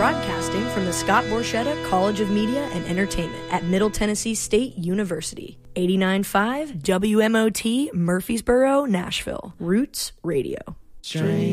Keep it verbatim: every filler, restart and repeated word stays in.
Broadcasting from the Scott Borchetta College of Media and Entertainment at Middle Tennessee State University. eighty-nine point five W M O T, Murfreesboro, Nashville. Roots Radio. Strange.